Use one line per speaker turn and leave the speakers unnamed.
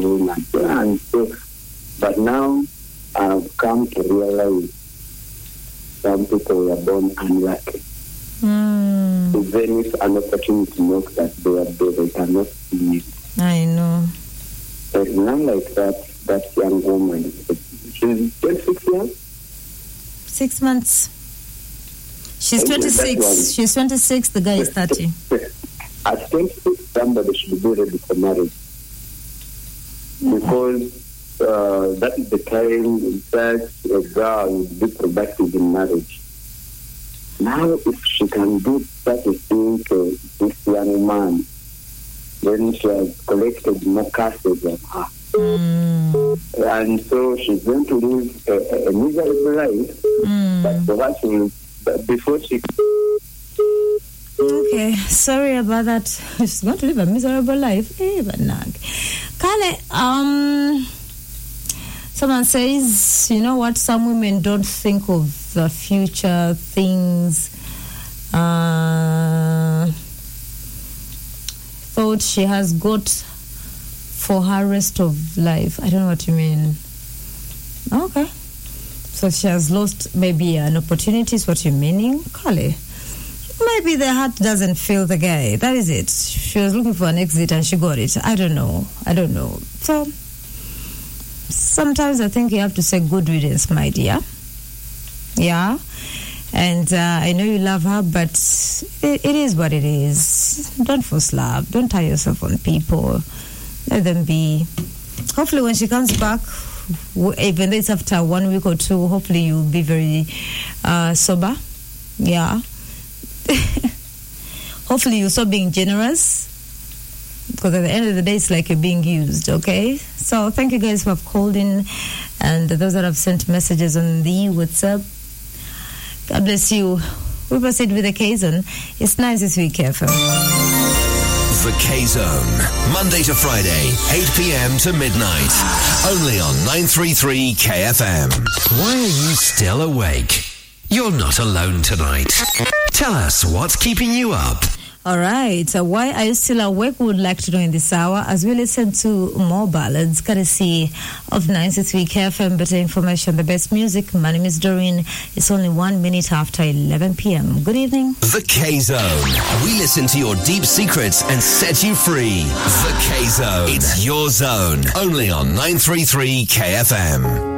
agreement. And so, but now I've come to realize some people were born unlucky. Even if an opportunity knocks at their door, they cannot see it.
I know.
But now like that young woman, she's 26 years?
6 months. She's 26. She's 26. The guy is 30.
At 26, somebody should be ready for marriage. Because that is the time that a girl will be productive in marriage. Now, if she can do such a thing to this young man, then she has collected more curses on her. And so she's going to live a miserable life. But for her, before she...
Okay, sorry about that. She's going to live a miserable life. Kale, someone says, you know what, some women don't think of the future things. Thought she has got for her rest of life. I don't know what you mean. Okay. So she has lost maybe an opportunity, is what you're meaning? Kale. Maybe the heart doesn't feel the guy. That is it. She was looking for an exit and she got it. I don't know. So, sometimes I think you have to say good riddance, my dear. Yeah. And I know you love her, but it is what it is. Don't force love. Don't tie yourself on people. Let them be. Hopefully when she comes back, even though it's after 1 week or two, hopefully you'll be very sober. Yeah. Hopefully you stop being generous, because at the end of the day it's like you're being used. Okay, so thank you guys who have called in and those that have sent messages on the WhatsApp. God bless you. We proceed with the K-Zone. It's nice this week, FM.
The K-Zone, Monday to Friday, 8 p.m. to midnight, only on 933 KFM. Why are you still awake? You're not alone tonight. Tell us what's keeping you up.
All right. Why are you still awake? We would like to know in this hour as we listen to more ballads, courtesy of 93 KFM. Better information, the best music. My name is Doreen. It's only 1 minute after 11 p.m. Good evening.
The K-Zone. We listen to your deep secrets and set you free. The K-Zone. It's your zone. Only on 933 KFM.